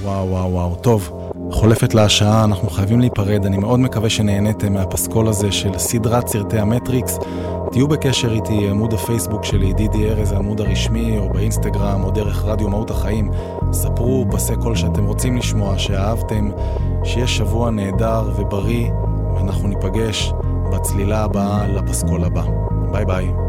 וואו, וואו, וואו. טוב, חולפת לה השעה, אנחנו חייבים להיפרד. אני מאוד מקווה שנהניתם מהפסקול הזה של סדרת סרטי המטריקס. תהיו בקשר איתי, עמוד הפייסבוק שלי, דידי ארז, העמוד הרשמי, או באינסטגרם, או דרך רדיו מהות החיים. ספרו פסי קול שאתם רוצים לשמוע, שאהבתם, שיהיה שבוע נהדר ובריא, ואנחנו ניפגש בצלילה הבאה לפסקול הבא. ביי ביי.